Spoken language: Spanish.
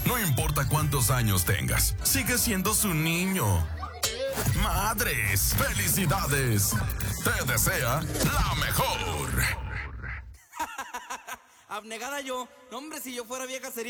No importa cuántos años tengas, sigue siendo su niño. Madres, felicidades. Te desea la mejor. Abnegada yo. No, hombre, si yo fuera vieja sería